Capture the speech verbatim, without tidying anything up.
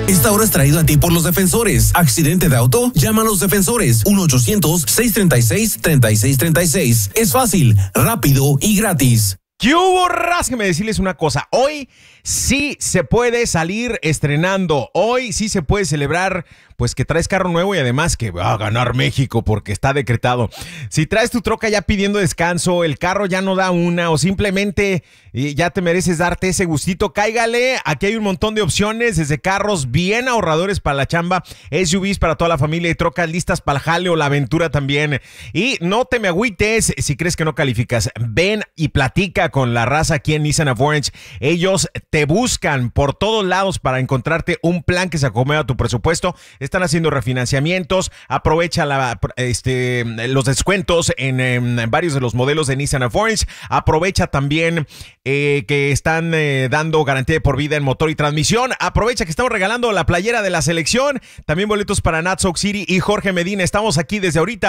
Esta hora es traído a ti por los defensores. Accidente de auto, llama a los defensores. uno ochocientos, seiscientos treinta y seis, treinta y seis treinta y seis. Es fácil, rápido y gratis. ¿Qué hubo, Rásqueme decirles una cosa? Hoy sí se puede salir estrenando. Hoy sí se puede celebrar, pues, que traes carro nuevo y además que va a ganar México porque está decretado. Si traes tu troca ya pidiendo descanso, el carro ya no da una o simplemente eh, ya te mereces darte ese gustito, cáigale. Aquí hay un montón de opciones, desde carros bien ahorradores para la chamba, S U Vs para toda la familia y trocas listas para el jale o la aventura también. Y no te me agüites si crees que no calificas. Ven y platica con la raza aquí en Nissan of Orange. Ellos te buscan por todos lados para encontrarte un plan que se acomode a tu presupuesto. Están haciendo refinanciamientos. Aprovecha la, este, los descuentos en, en varios de los modelos de Nissan of Orange. Aprovecha también eh, que están eh, dando garantía de por vida en motor y transmisión. Aprovecha que estamos regalando la playera de la selección. También boletos para Nats Oak City y Jorge Medina. Estamos aquí desde ahorita